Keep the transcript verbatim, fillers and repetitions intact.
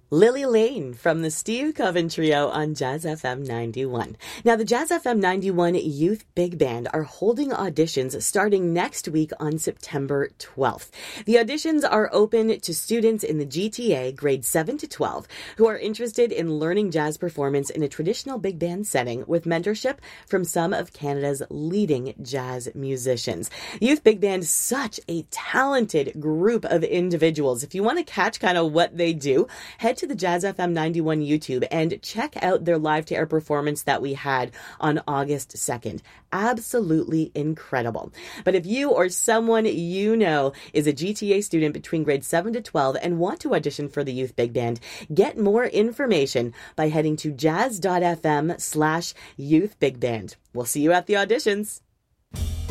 Lily Lane from the Steve Coven Trio on Jazz F M ninety-one. Now, the Jazz F M ninety-one Youth Big Band are holding auditions starting next week on September twelfth. The auditions are open to students in the G T A grades seven to twelve who are interested in learning jazz performance in a traditional big band setting with mentorship from some of Canada's leading jazz musicians. Youth Big Band is such a talented group of individuals. If you want to catch kind of what they do, head to the Jazz F M ninety-one YouTube and check out their live to air performance that we had on August second. Absolutely incredible. But if you or someone you know is a G T A student between grades seven to twelve and want to audition for the Youth Big Band, get more information by heading to jazz.fm slash youth big band. We'll see you at the auditions.